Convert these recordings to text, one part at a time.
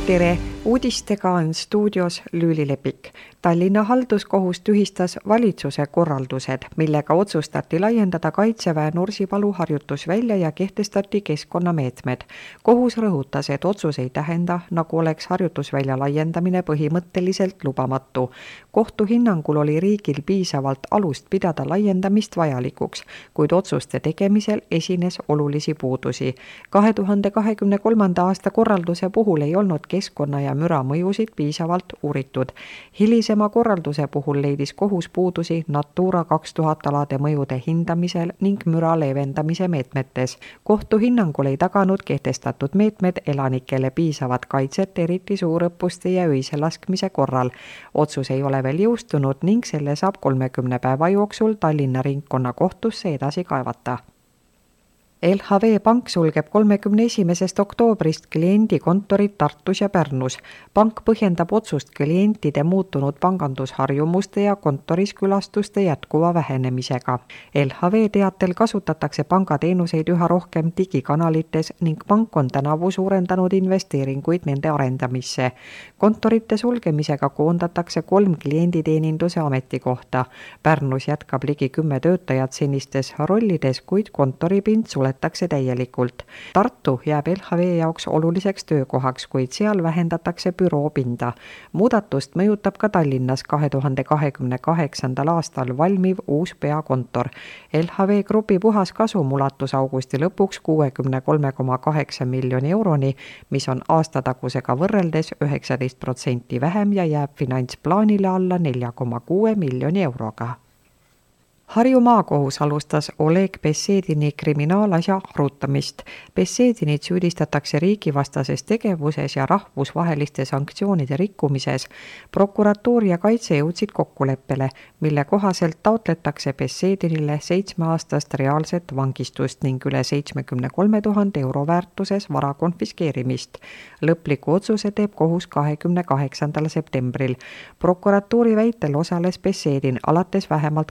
Tere! Uudistega on stuudios Lüüli Lepik. Tallinna halduskohus tühistas valitsuse korraldused, millega otsustati laiendada Kaitseväe Nursipalu harjutusvälja ja kehtestati keskkonnameetmed. Kohus rõhutas, et otsus ei tähenda, nagu oleks harjutusvälja laiendamine põhimõtteliselt lubamatu. Kohtu hinnangul oli riigil piisavalt alust pidada laiendamist vajalikuks, kuid otsuste tegemisel esines olulisi puudusi. 2023. aasta korralduse puhul ei olnud keskkonna ja müra mõjusid piisavalt uuritud. Hilisema korralduse puhul leidis kohus puudusi Natura 2000 alade mõjude hindamisel ning müra leevendamise meetmetes. Kohtu hinnangul ei taganud kehtestatud meetmed elanikele piisavat kaitset, eriti suurõppuste ja öise laskmise korral. Otsus ei ole veel jõustunud ning selle saab 30 päeva jooksul Tallinna ringkonnakohtusse edasi kaevata. LHV Pank sulgeb 31. oktoobrist kliendikontorid Tartus ja Pärnus. Pank põhjendab otsust klientide muutunud pangandusharjumuste ja kontoriskülastuste jätkuva vähenemisega. LHV teatel kasutatakse pangateenuseid üha rohkem digikanalites ning pank on tänavu suurendanud investeeringuid nende arendamisse. Kontorite sulgemisega koondatakse 3 klienditeeninduse ametikohta. Pärnus jätkab ligi 10 töötajat senistes rollides, kuid kontoripind suletakse täielikult. Tartu jääb LHV jaoks oluliseks töökohaks, kuid seal vähendatakse büroopinda. Muudatust mõjutab ka Tallinnas 2028. aastal valmiv uus peakontor. LHV grupi puhaskasum ulatus augusti lõpuks 63,8 miljoni euroni, mis on aastatagusega võrreldes 19% vähem ja jääb finantsplaanile alla 4,6 miljoni euroga. Harju maakohus alustas Oleg Besedini kriminaalasja arutamist. Besedinit süüdistatakse riigivastases tegevuses ja rahvusvaheliste sanktsioonide rikkumises. Prokuratuur ja kaitse jõudsid kokkuleppele, mille kohaselt taotletakse Besedinile 7-aastast reaalset vangistust ning üle 73 000 euro väärtuses vara konfiskeerimist. Lõpliku otsuse teeb kohus 28. septembril. Prokuratuuri väitel osales Besedin alates vähemalt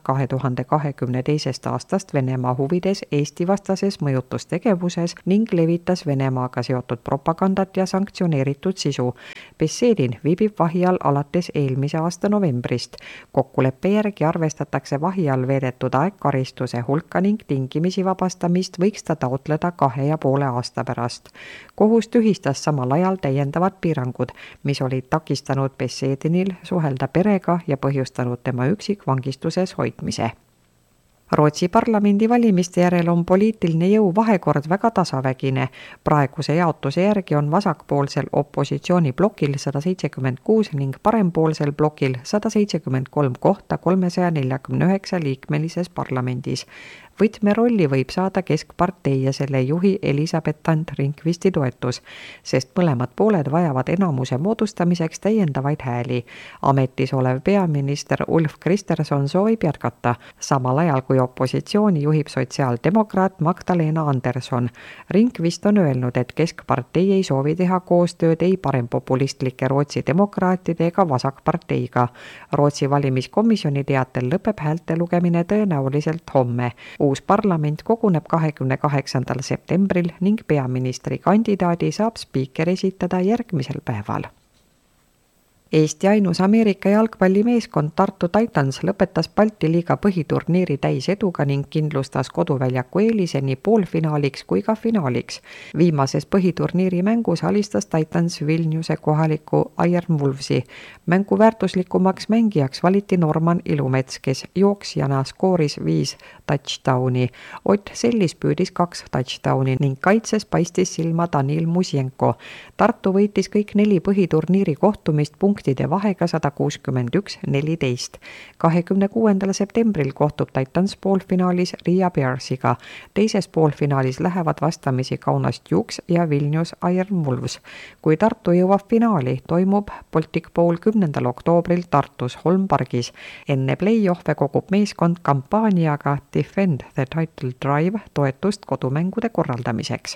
2022. aastast Venemaa huvides Eesti-vastases mõjutustegevuses ning levitas Venemaaga seotud propagandat ja sanktsioneeritud sisu. Besedin viibib vahi all alates eelmise aasta novembrist. Kokkuleppe järgi arvestatakse vahi all veedetud aeg karistuse hulka ning tingimisi vabastamist võiks ta taotleda 2,5 aasta pärast. Kohus tühistas samal ajal täiendavad piirangud, mis olid takistanud Besedinil suhelda perega ja põhjustanud tema üksikvangistuses hoidmise. Rootsi parlamendi valimiste järel on poliitiline jõu vahekord väga tasavägine. Praeguse jaotuse järgi on vasakpoolsel opositsiooniblokil 176 ning parempoolsel blokil 173 kohta 349 liikmelises parlamendis. Võtmerolli võib saada Keskpartei ja selle juhi Elisabeth Ringvisti toetus, sest mõlemad pooled vajavad enamuse moodustamiseks täiendavaid hääli. Ametis olev peaminister Ulf Kristersson soovib jätkata, samal ajal kui opositsiooni juhib sotsiaaldemokraat Magdalena Andersson. Ringvist on öelnud, et Keskpartei ei soovi teha koostööd ei parempopulistlike Rootsi demokraatide ega vasakparteiga. Rootsi valimiskomisjoni teatel lõpeb häälte lugemine tõenäoliselt homme. Uus parlament koguneb 28. septembril ning peaministri kandidaadi saab spiiker esitada järgmisel päeval. Eesti ainus Ameerika jalgpallimeeskond Tartu Titans lõpetas Balti liiga põhiturniiri täiseduga ning kindlustas koduväljaku eelise nii poolfinaaliks kui ka finaaliks. Viimases põhiturniiri mängus alistas Titans Vilniuse kohaliku Iron Wolvesi. Mängu väärtuslikumaks mängijaks valiti Norman Ilumets, kes jooksjana skooris 5 touchdowni. Ott Sellis püüdis 2 touchdowni ning kaitses paistis silma Danil Musjenko. Tartu võitis kõik 4 põhiturniiri kohtumist punktide vahega 161-14. 26. septembril kohtub Titans poolfinaalis Riia Bearsiga. Teises poolfinaalis lähevad vastamisi Kaunast Juks ja Vilnius Iron Wolves. Kui Tartu jõuab finaali, toimub Baltic Bowl 10. oktoobril Tartus Holmpargis. Enne play-off'e kogub meeskond kampaaniaga Defend the Title Drive toetust kodumängude korraldamiseks.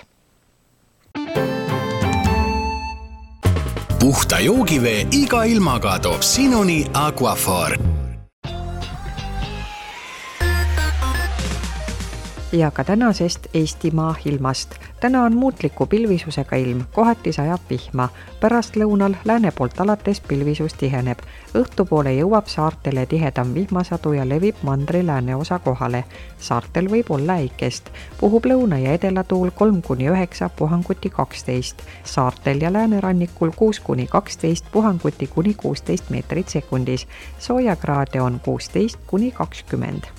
Puhta joogivee iga ilmaga toob sinuni Aquaphor. ja ka tänasest Eestimaa ilmast. Täna on muutliku pilvisusega ilm, kohati sajab vihma. Pärastlõunal lääne poolt alates pilvisus tiheneb. Õhtupoole jõuab saartele tihedam vihmasadu ja levib mandri lääneosa kohale. Saartel võib olla äikest. Puhub lõuna- ja edelatuul 3-9, puhanguti 12. Saartel ja läänerannikul 6-12, puhanguti kuni 16 meetrit sekundis. Soojakraade on 16-20.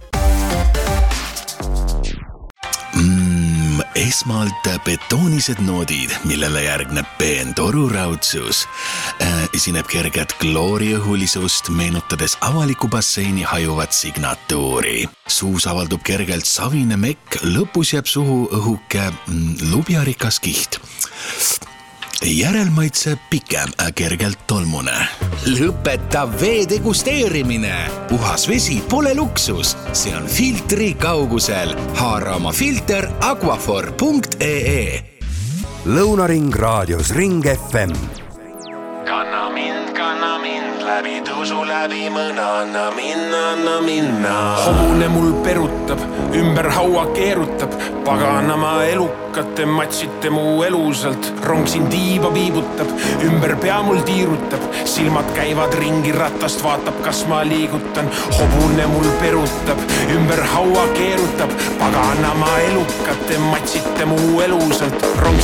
Esmalt betoonised noodid, millele järgneb peen toruraudsus. Esineb kerget klooriõhulisust, meenutades avaliku basseini hajuvat signatuuri. Suus avaldub kergelt savine mekk, lõpus jääb suhu õhuke lubjarikas kiht. Järelmaitse pikem, kergelt tolmune. Lõpeta vee degusteerimine. Puhas vesi pole luksus, see on filtri kaugusel. Haara oma filter aquafor.ee. Lõunaring raadios Ring FM. Kanna mind läbi tusu läbi mõna, anna minna. Hobune mul perutab, ümber haua keerutab, paganama elukate matsite mu elusalt. Rong siin tiiba viibutab, ümber pea mul tiirutab, silmad käivad ringi ratast, vaatab kas ma liigutan. Hobune mul perutab, ümber haua keerutab, paganama elukate matsite mu elusalt. Rong